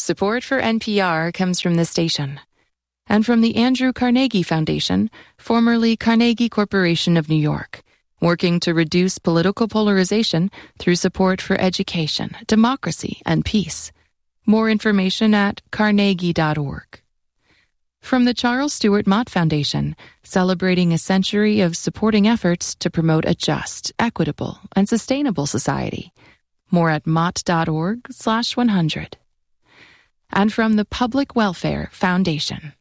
Support for NPR comes from this station and from the Andrew Carnegie Foundation, formerly Carnegie Corporation of New York, working to reduce political polarization through support for education, democracy, and peace. More information at carnegie.org. From the Charles Stewart Mott Foundation, celebrating a century of supporting efforts to promote a just, equitable, and sustainable society. More at mott.org/100. And from the Public Welfare Foundation.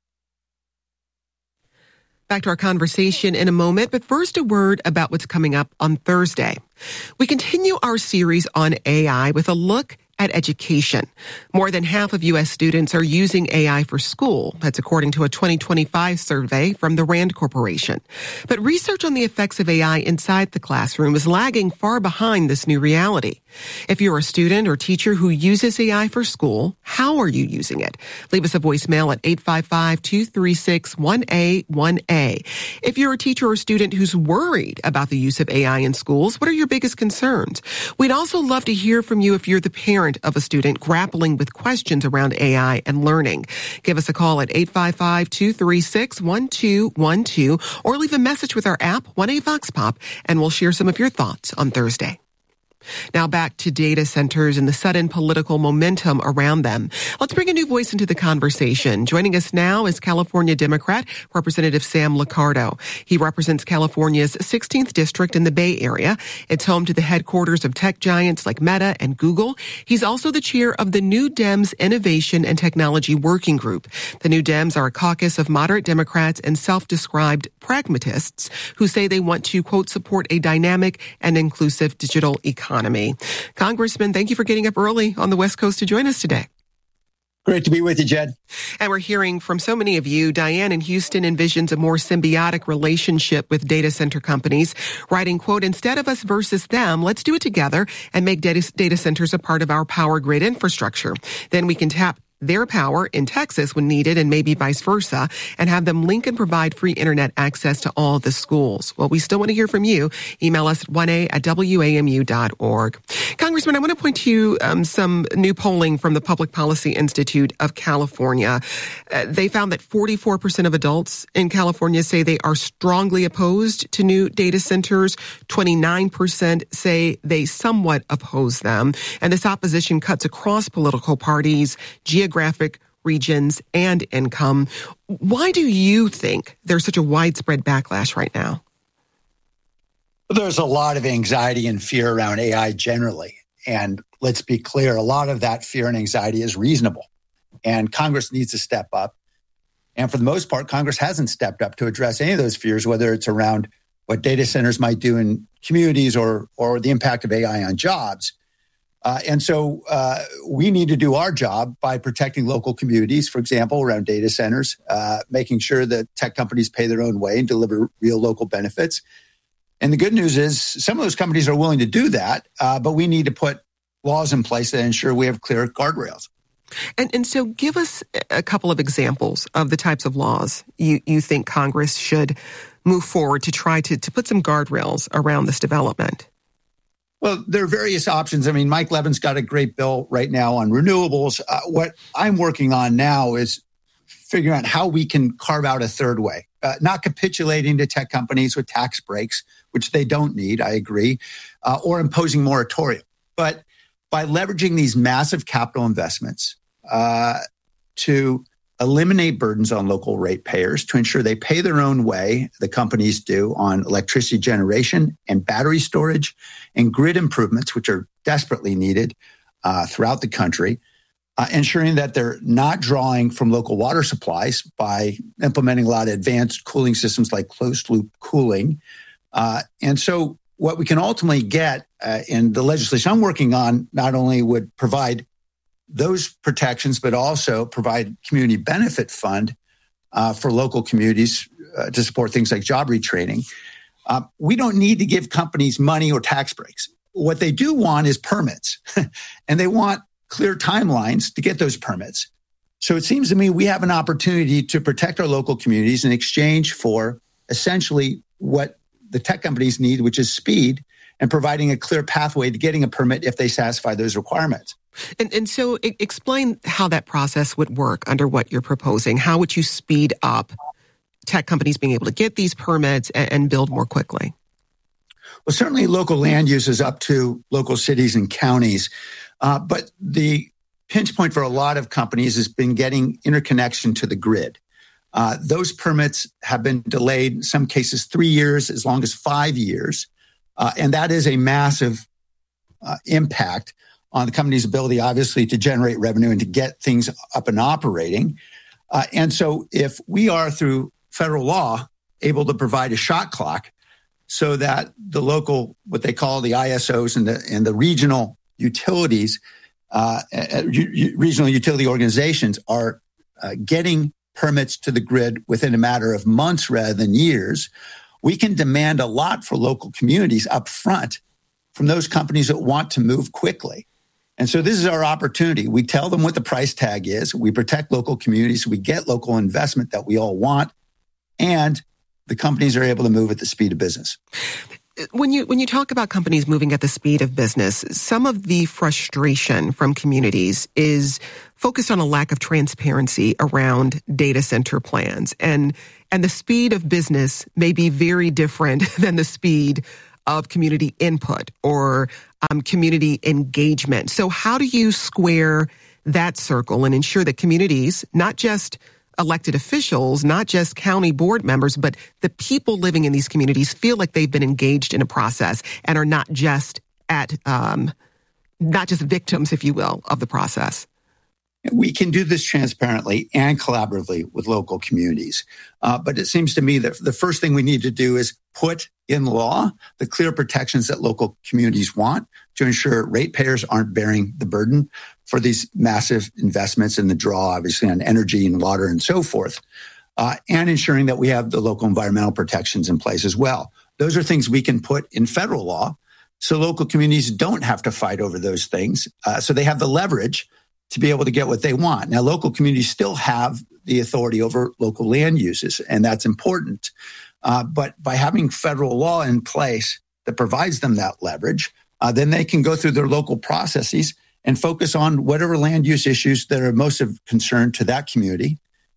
Back to our conversation in a moment, but first a word about what's coming up on Thursday. We continue our series on AI with a look at education. More than half of U.S. students are using AI for school. That's according to a 2025 survey from the RAND Corporation. But research on the effects of AI inside the classroom is lagging far behind this new reality. If you're a student or teacher who uses AI for school, how are you using it? Leave us a voicemail at 855-236-1A1A. If you're a teacher or student who's worried about the use of AI in schools, what are your biggest concerns? We'd also love to hear from you if you're the parent of a student grappling with questions around AI and learning. Give us a call at 855-236-1212 or leave a message with our app, 1A Vox Pop, and we'll share some of your thoughts on Thursday. Now back to data centers and the sudden political momentum around them. Let's bring a new voice into the conversation. Joining us now is California Democrat Representative Sam Liccardo. He represents California's 16th district in the Bay Area. It's home to the headquarters of tech giants like Meta and Google. He's also the chair of the New Dems Innovation and Technology Working Group. The New Dems are a caucus of moderate Democrats and self-described pragmatists who say they want to, quote, support a dynamic and inclusive digital economy. Congressman, thank you for getting up early on the West Coast to join us today. Great to be with you, Jed. And we're hearing from so many of you. Diane in Houston envisions a more symbiotic relationship with data center companies, writing, quote, instead of us versus them, let's do it together and make data centers a part of our power grid infrastructure. Then we can tap their power in Texas when needed and maybe vice versa, and have them link and provide free internet access to all the schools. Well, we still want to hear from you. Email us at 1a@wamu.org. Congressman, I want to point to some new polling from the Public Policy Institute of California. They found that 44% of adults in California say they are strongly opposed to new data centers. 29% say they somewhat oppose them. And this opposition cuts across political parties, geographic regions, and income. Why do you think there's such a widespread backlash right now? There's a lot of anxiety and fear around AI generally. And let's be clear, a lot of that fear and anxiety is reasonable. And Congress needs to step up. And for the most part, Congress hasn't stepped up to address any of those fears, whether it's around what data centers might do in communities or the impact of AI on jobs. And so we need to do our job by protecting local communities, for example, around data centers, making sure that tech companies pay their own way and deliver real local benefits. And the good news is some of those companies are willing to do that, but we need to put laws in place that ensure we have clear guardrails. And so give us a couple of examples of the types of laws you think Congress should move forward to try to put some guardrails around this development. Well, there are various options. I mean, Mike Levin's got a great bill right now on renewables. What I'm working on now is figuring out how we can carve out a third way, not capitulating to tech companies with tax breaks, which they don't need, I agree, or imposing moratorium. But by leveraging these massive capital investments to eliminate burdens on local ratepayers, to ensure they pay their own way, the companies do, on electricity generation and battery storage and grid improvements, which are desperately needed throughout the country, ensuring that they're not drawing from local water supplies by implementing a lot of advanced cooling systems like closed-loop cooling. And so what we can ultimately get in the legislation I'm working on not only would provide those protections, but also provide community benefit fund for local communities to support things like job retraining. We don't need to give companies money or tax breaks. What they do want is permits, and they want clear timelines to get those permits. So it seems to me we have an opportunity to protect our local communities in exchange for essentially what the tech companies need, which is speed and providing a clear pathway to getting a permit if they satisfy those requirements. And so explain how that process would work under what you're proposing. How would you speed up tech companies being able to get these permits and build more quickly? Well, certainly local land use is up to local cities and counties. But the pinch point for a lot of companies has been getting interconnection to the grid. Those permits have been delayed, in some cases 3 years, as long as 5 years. And that is a massive impact on the company's ability, obviously, to generate revenue and to get things up and operating. And so if we are, through federal law, able to provide a shot clock so that the local, what they call the ISOs and the regional utilities, regional utility organizations are getting permits to the grid within a matter of months rather than years, we can demand a lot for local communities up front from those companies that want to move quickly. And so this is our opportunity. We tell them what the price tag is. We protect local communities. We get local investment that we all want. And the companies are able to move at the speed of business. When you talk about companies moving at the speed of business, some of the frustration from communities is focused on a lack of transparency around data center plans. And the speed of business may be very different than the speed of community input or community engagement. So how do you square that circle and ensure that communities, not just elected officials, not just county board members, but the people living in these communities feel like they've been engaged in a process and are not just victims, if you will, of the process? We can do this transparently and collaboratively with local communities. But it seems to me that the first thing we need to do is put in law the clear protections that local communities want to ensure ratepayers aren't bearing the burden for these massive investments in the draw, obviously, on energy and water and so forth, and ensuring that we have the local environmental protections in place as well. Those are things we can put in federal law so local communities don't have to fight over those things, so they have the leverage to be able to get what they want. Now, local communities still have the authority over local land uses, and that's important. But by having federal law in place that provides them that leverage, then they can go through their local processes and focus on whatever land use issues that are most of concern to that community.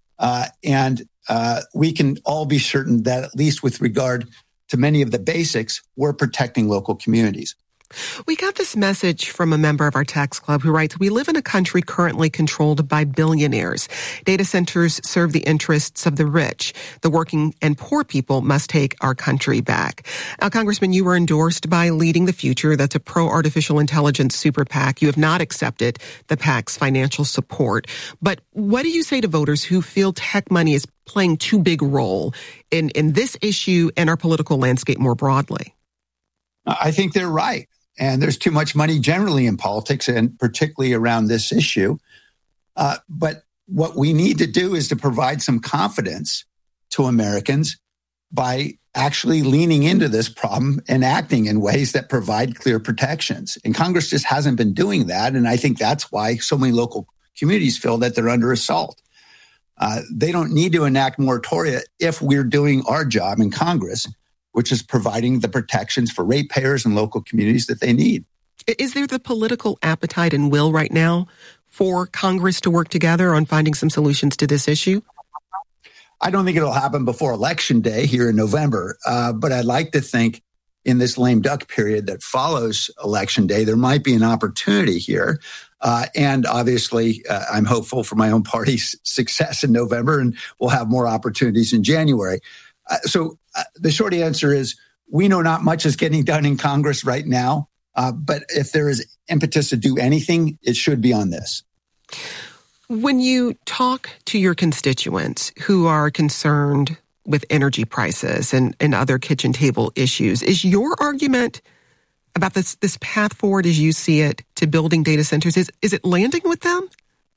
And we can all be certain that, at least with regard to many of the basics, we're protecting local communities. We got this message from a member of our Tax Club who writes, "We live in a country currently controlled by billionaires. Data centers serve the interests of the rich. The working and poor people must take our country back." Now, Congressman, you were endorsed by Leading the Future. That's a pro-artificial intelligence super PAC. You have not accepted the PAC's financial support. But what do you say to voters who feel tech money is playing too big a role in this issue and our political landscape more broadly? I think they're right. And there's too much money generally in politics, and particularly around this issue. But what we need to do is to provide some confidence to Americans by actually leaning into this problem and acting in ways that provide clear protections. And Congress just hasn't been doing that. And I think that's why so many local communities feel that they're under assault. They don't need to enact moratoria if we're doing our job in Congress, which is providing the protections for ratepayers and local communities that they need. Is there the political appetite and will right now for Congress to work together on finding some solutions to this issue? I don't think it'll happen before Election Day here in November, but I'd like to think in this lame duck period that follows Election Day, there might be an opportunity here. And obviously, I'm hopeful for my own party's success in November, and we'll have more opportunities in January. So the short answer is we know not much is getting done in Congress right now, but if there is impetus to do anything, it should be on this. When you talk to your constituents who are concerned with energy prices and other kitchen table issues, is your argument about this path forward as you see it to building data centers, is it landing with them?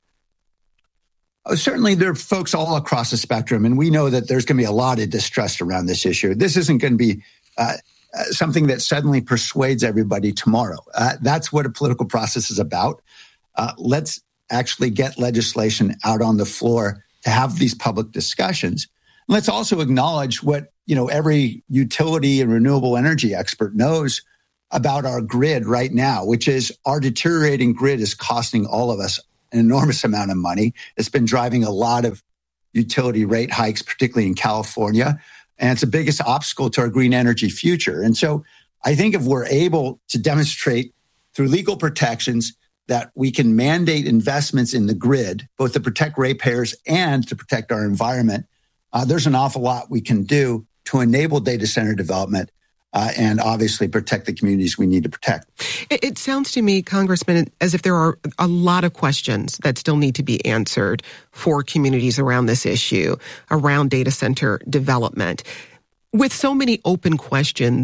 Certainly, there are folks all across the spectrum, and we know that there's going to be a lot of distrust around this issue. This isn't going to be something that suddenly persuades everybody tomorrow. That's what a political process is about. Let's actually get legislation out on the floor to have these public discussions. Let's also acknowledge what every utility and renewable energy expert knows about our grid right now, which is our deteriorating grid is costing all of us an enormous amount of money. It's been driving a lot of utility rate hikes, particularly in California. And it's the biggest obstacle to our green energy future. And so I think if we're able to demonstrate through legal protections that we can mandate investments in the grid, both to protect ratepayers and to protect our environment, there's an awful lot we can do to enable data center development and obviously protect the communities we need to protect. It sounds to me, Congressman, as if there are a lot of questions that still need to be answered for communities around this issue, around data center development. With so many open questions,